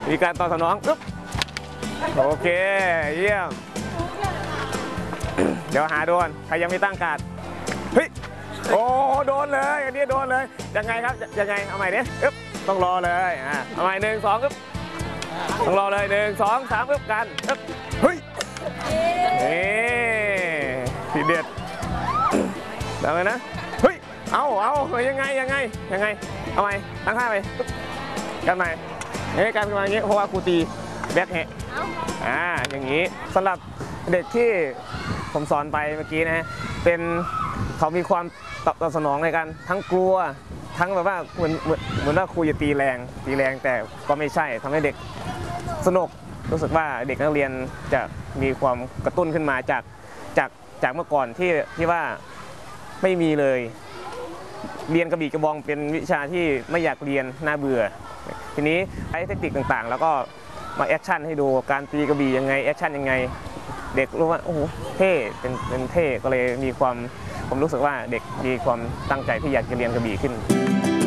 มีการตอบสนองปึ๊บโอเคเยี่ยมเดี๋ยวหาโดนใครยังไม่ตั้งการ์ดเฮ้ยโอ้โดนเลยอันนี้โดนเลยยังไงครับยังไงเอาใหม่ดิปึ๊บต้องรอเลยเอาใหม่1 2ปึ๊บต้องรอเลย1 2 3ปึ๊บกันปึ๊บเฮ้ยนี่ทีเด็ดแล้วไงนะเฮ้ยเอายังไงเอาใหม่ตั้งท่าไปกันใหม่การขึ้นมาอย่างนี้เพราะว่าครูตีแบ็คแฮนด์อย่างนี้สำหรับเด็กที่ผมสอนไปเมื่อกี้นะฮะเป็นเขามีความตอบสนองในการทั้งกลัวทั้งแบบว่าเหมือนว่าครูจะตีแรงแต่ก็ไม่ใช่ทำให้เด็กสนุกรู้สึกว่าเด็กนักเรียนจะมีความกระตุ้นขึ้นมาจากเมื่อก่อนที่ว่าไม่มีเลยเรียนกระบี่กระบองเป็นวิชาที่ไม่อยากเรียนน่าเบื่อทีนี้ใช้เทคนิคต่างๆแล้วก็มาแอคชั่นให้ดูการตีกระบี่ยังไงแอคชั่นยังไงเด็กรู้ว่าโอ้โหเท่เป็นเท่ก็เลยมีความผมรู้สึกว่าเด็กมีความตั้งใจที่อยากจะเรียนกระบี่ขึ้น